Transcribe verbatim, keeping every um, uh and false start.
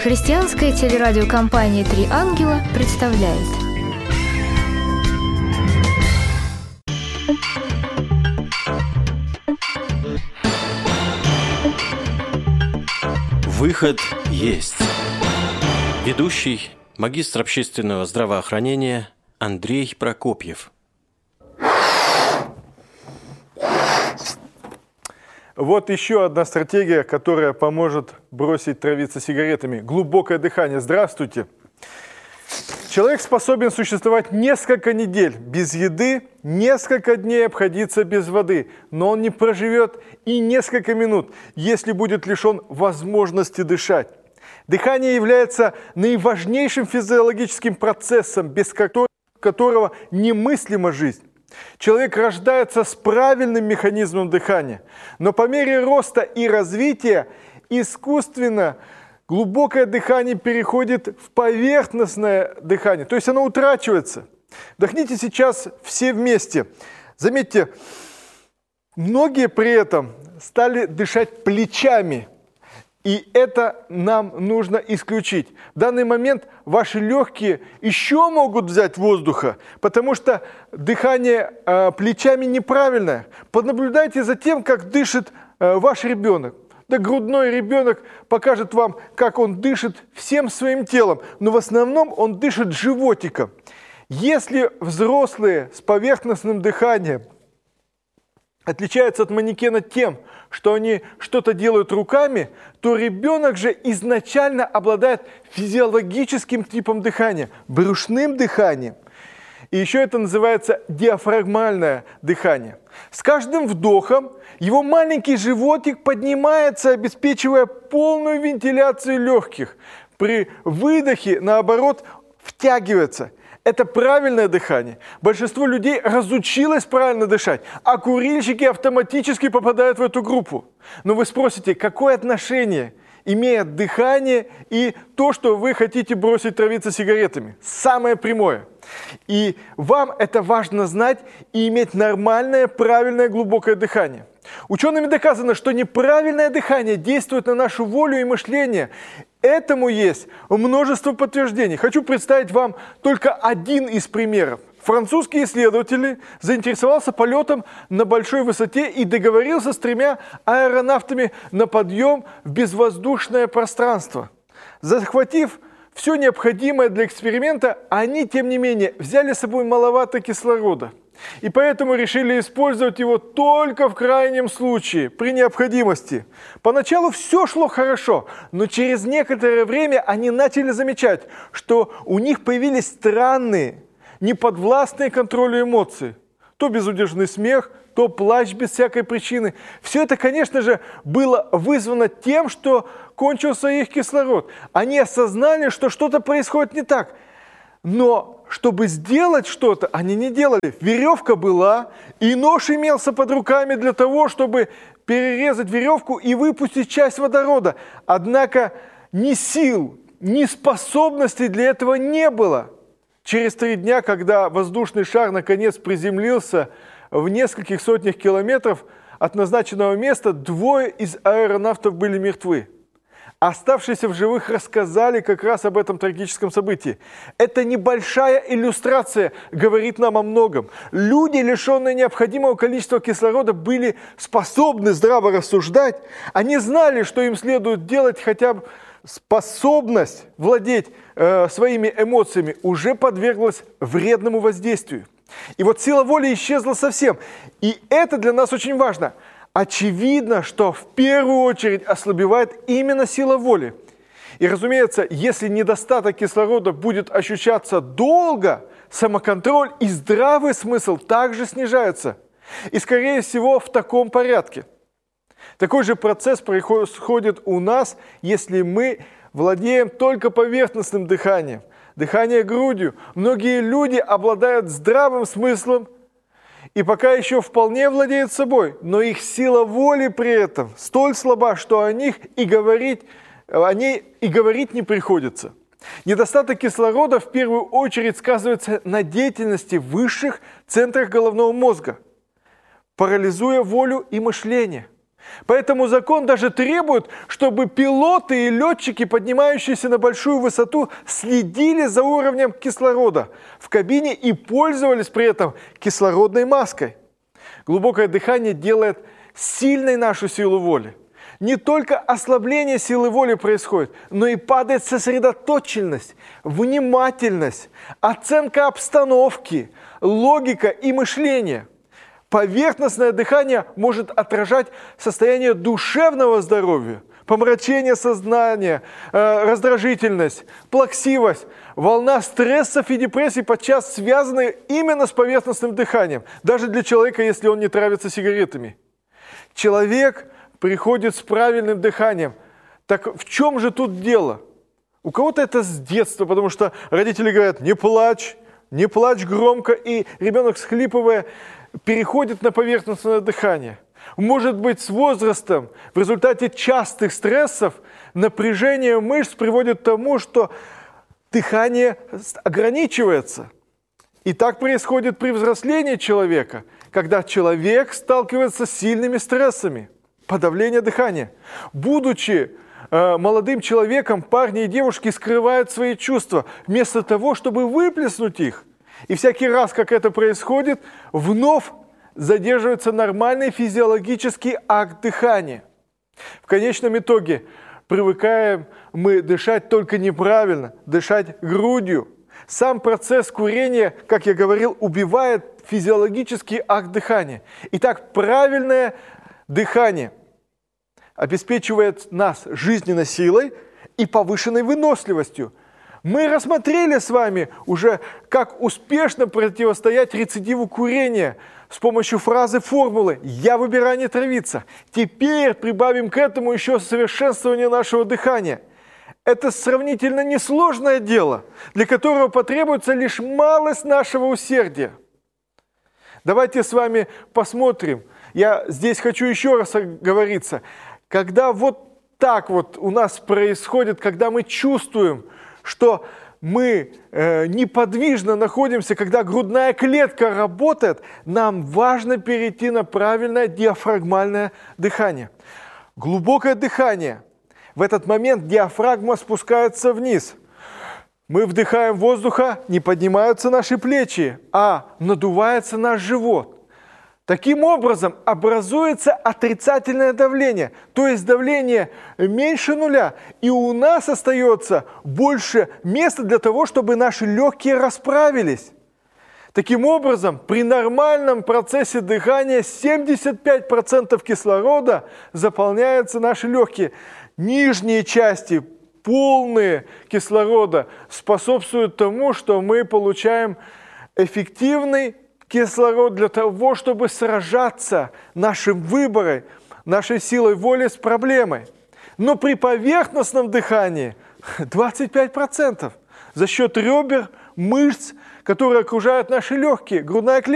Христианская телерадиокомпания «Три ангела» представляет. Выход есть. Ведущий, магистр общественного здравоохранения Андрей Прокопьев. Вот еще одна стратегия, которая поможет бросить травиться сигаретами. Глубокое дыхание. Здравствуйте. Человек способен существовать несколько недель без еды, несколько дней обходиться без воды, но он не проживет и несколько минут, если будет лишен возможности дышать. Дыхание является наиважнейшим физиологическим процессом, без которого немыслима жизнь. Человек рождается с правильным механизмом дыхания, но по мере роста и развития искусственно глубокое дыхание переходит в поверхностное дыхание, то есть оно утрачивается. Вдохните сейчас все вместе. Заметьте, многие при этом стали дышать плечами, и это нам нужно исключить. В данный момент ваши легкие еще могут взять воздуха, потому что дыхание э, плечами неправильное. Понаблюдайте за тем, как дышит э, ваш ребенок. Да грудной ребенок покажет вам, как он дышит всем своим телом, но в основном он дышит животиком. Если взрослые с поверхностным дыханием отличаются от манекена тем, что они что-то делают руками, то ребенок же изначально обладает физиологическим типом дыхания, брюшным дыханием. И еще это называется диафрагмальное дыхание. С каждым вдохом его маленький животик поднимается, обеспечивая полную вентиляцию легких. При выдохе, наоборот, втягивается. Это правильное дыхание. Большинство людей разучилось правильно дышать, а курильщики автоматически попадают в эту группу. Но вы спросите, какое отношение имеет дыхание и то, что вы хотите бросить травиться сигаретами? Самое прямое. И вам это важно знать и иметь нормальное, правильное, глубокое дыхание. Учеными доказано, что неправильное дыхание действует на нашу волю и мышление. Этому есть множество подтверждений. Хочу представить вам только один из примеров. Французский исследователь заинтересовался полетом на большой высоте и договорился с тремя аэронавтами на подъем в безвоздушное пространство. Захватив все необходимое для эксперимента, они, тем не менее, взяли с собой маловато кислорода. И поэтому решили использовать его только в крайнем случае, при необходимости. Поначалу все шло хорошо, но через некоторое время они начали замечать, что у них появились странные, неподвластные контролю эмоции. То безудержный смех, то плач без всякой причины. Все это, конечно же, было вызвано тем, что кончился их кислород. Они осознали, что что-то происходит не так. Но чтобы сделать что-то, они не делали. Веревка была, и нож имелся под руками для того, чтобы перерезать веревку и выпустить часть водорода. Однако ни сил, ни способностей для этого не было. Через три дня, когда воздушный шар наконец приземлился в нескольких сотнях километров от назначенного места, двое из аэронавтов были мертвы. Оставшиеся в живых рассказали как раз об этом трагическом событии. Эта небольшая иллюстрация говорит нам о многом. Люди, лишенные необходимого количества кислорода, были способны здраво рассуждать. Они знали, что им следует делать, хотя бы способность владеть э, своими эмоциями уже подверглась вредному воздействию. И вот сила воли исчезла совсем. И это для нас очень важно. Очевидно, что в первую очередь ослабевает именно сила воли. И, разумеется, если недостаток кислорода будет ощущаться долго, самоконтроль и здравый смысл также снижаются. И, скорее всего, в таком порядке. Такой же процесс происходит у нас, если мы владеем только поверхностным дыханием, дыхание грудью. Многие люди обладают здравым смыслом, и пока еще вполне владеют собой, но их сила воли при этом столь слаба, что о них и говорить, о ней и говорить не приходится. Недостаток кислорода в первую очередь сказывается на деятельности высших центрах головного мозга, парализуя волю и мышление. Поэтому закон даже требует, чтобы пилоты и летчики, поднимающиеся на большую высоту, следили за уровнем кислорода в кабине и пользовались при этом кислородной маской. Глубокое дыхание делает сильной нашу силу воли. Не только ослабление силы воли происходит, но и падает сосредоточенность, внимательность, оценка обстановки, логика и мышление. Поверхностное дыхание может отражать состояние душевного здоровья, помрачение сознания, э, раздражительность, плаксивость, волна стрессов и депрессий подчас связаны именно с поверхностным дыханием, даже для человека, если он не травится сигаретами. Человек приходит с правильным дыханием. Так в чем же тут дело? У кого-то это с детства, потому что родители говорят: не плачь, не плачь громко, и ребенок, всхлипывая, переходит на поверхностное дыхание. Может быть, с возрастом, в результате частых стрессов, напряжение мышц приводит к тому, что дыхание ограничивается. И так происходит при взрослении человека, когда человек сталкивается с сильными стрессами. Подавление дыхания. Будучи э, молодым человеком, парни и девушки скрывают свои чувства, вместо того, чтобы выплеснуть их. И всякий раз, как это происходит, вновь задерживается нормальный физиологический акт дыхания. В конечном итоге привыкаем мы дышать только неправильно, дышать грудью. Сам процесс курения, как я говорил, убивает физиологический акт дыхания. Итак, правильное дыхание обеспечивает нас жизненной силой и повышенной выносливостью. Мы рассмотрели с вами уже, как успешно противостоять рецидиву курения с помощью фразы формулы «Я выбираю не травиться». Теперь прибавим к этому еще совершенствование нашего дыхания. Это сравнительно несложное дело, для которого потребуется лишь малость нашего усердия. Давайте с вами посмотрим. Я здесь хочу еще раз оговориться. Когда вот так вот у нас происходит, когда мы чувствуем, что мы э, неподвижно находимся, когда грудная клетка работает, нам важно перейти на правильное диафрагмальное дыхание. Глубокое дыхание. В этот момент диафрагма спускается вниз. Мы вдыхаем воздуха, не поднимаются наши плечи, а надувается наш живот. Таким образом, образуется отрицательное давление, то есть давление меньше нуля, и у нас остается больше места для того, чтобы наши легкие расправились. Таким образом, при нормальном процессе дыхания семьдесят пять процентов кислорода заполняются наши легкие. Нижние части, полные кислорода, способствуют тому, что мы получаем эффективный кислород для того, чтобы сражаться нашим выбором, нашей силой воли с проблемой. Но при поверхностном дыхании двадцать пять процентов за счет ребер, мышц, которые окружают наши легкие, грудная клетка.